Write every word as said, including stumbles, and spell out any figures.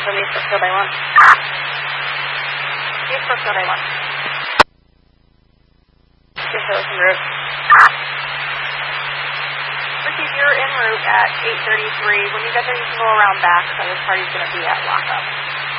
from East Brookfield A one. East Brookfield A one. East Brookfield en route. Ricky, you're en route at eight thirty-three. When you get there, you can go around back, so this party's going to be at lockup.